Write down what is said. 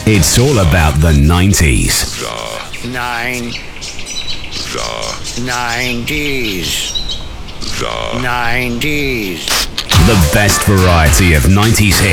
It's all about the 90s. The 90s. The 90s. The best variety of 90s